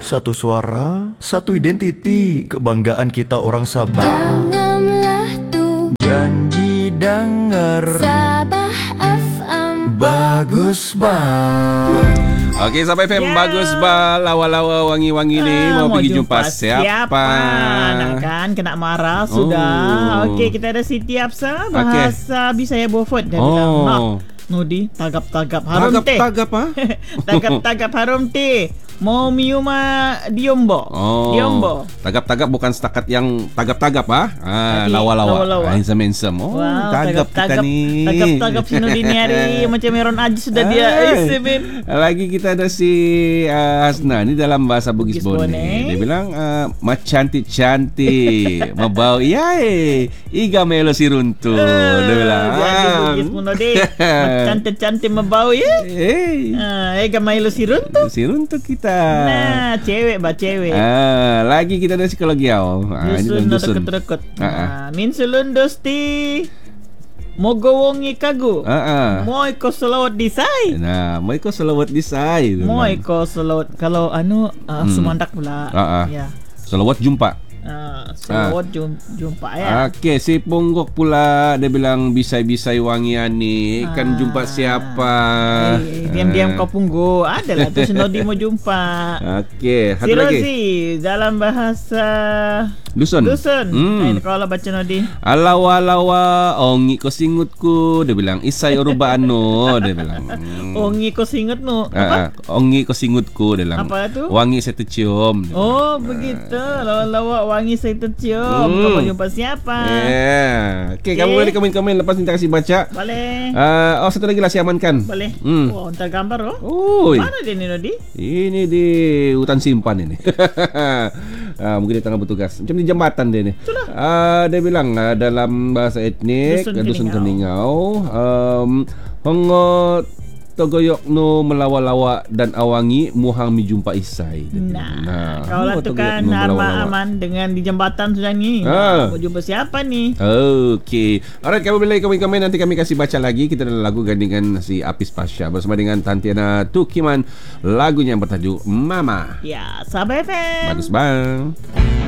satu suara, satu identiti, kebanggaan kita orang Sabah. Tanamlah tu Janji dengar Sabah FM. bagus bang. Okey, sampai FM Ya. bagus bal. Lawa-lawa wangi-wangi ni mau pergi jumpa siapa? Nak kan kena marah sudah. Okey, kita ada Siti Hafsah bahasa Bisaya Beaufort. Dia bilang, "Nak Nudi tagap-tagap harum teh." Tagap ha? Tagap-tagap harum teh. Mau miuma diombo. Diombo. Tagap-tagap bukan setakat yang tagap-tagap ha? Tadi, Lawa-lawa. lawa-lawa. Handsome. Wow, tagap kita ni. Tagap-tagap si Nudi ni hari macam Meron Aji sudah dia. Semen. Lagi kita ada si Hasna ni dalam bahasa Bugis Bone. Dia bilang cantik-cantik, mabau yai, iga melo si runtu. Dia bilang. Jadi Bugis pun Nudi. Cantik-cantik membau ya. Ega mailo sirun tu. Si runtu kita. Nah, cewek cewek. Lagi kita ada psikologi ini dalam dusun. Dekut-dekut. Min sulundos ti mogowongi kagu. Moy ko selawat disay. Nah, moy ko selawat disay. Moy ko selawat kalau sumandak pula. Ya. Selawat jumpa. Selawat jumpa ya. Okey, si Ponggok pula dia bilang bisai-bisai wangian ni kan jumpa siapa? Diam-diam kau punggu. Adalah tu si Nodi mau jumpa. Okey, Si satu lagi. Rozi dalam bahasa Dusun. Kalau baca Nodi. Alawa-alawa ongi ko singutku, dia bilang isai uruba anu, dia bilang. Ongi ko singut nu. Apa? Ongi ko singutku, dia bilang. Apa itu? Wangi saya tercium. Oh, begitu. Lawa-lawa wangi saya tercium. Kau mau jumpa siapa? Okey, kamu boleh komen-komen lepas ni kita kasih baca. Boleh. Satu lagi lah saya amankan. Boleh. Oh, entar gambar Oi. Mana dia ni Nodi? Ini di hutan simpan ini. Mungkin dia tengah bertugas. Macam di jambatan dia ni. Dia bilang dalam bahasa etnik Dusun Keningau, hongo togoyok no melawa-lawa dan awangi muhang mi jumpa isai. Nah, kalau tu kan Arma aman dengan di jambatan sudah ni. Mau jumpa siapa ni? Okey. Alright, kamu boleh komen-komen, nanti kami kasih baca lagi. Kita ada lagu gandingan si Apis Pasha bersama dengan Tantiana Tukiman, lagunya yang bertajuk Mama. Ya, Sabah FM. Bagus bang.